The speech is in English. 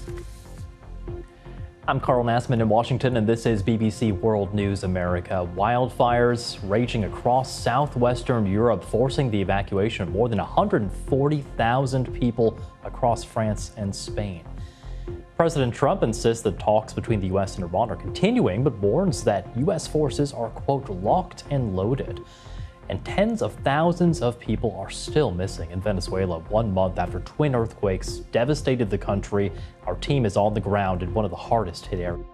I'm Carl Nassman in Washington, and this is BBC World News America. Wildfires raging across southwestern Europe, forcing the evacuation of more than 140,000 people across France and Spain. President Trump insists that talks between the U.S. and Iran are continuing, but warns that U.S. forces are, quote, locked and loaded. And tens of thousands of people are still missing in Venezuela 1 month after twin earthquakes devastated the country. Our team is on the ground in one of the hardest hit areas.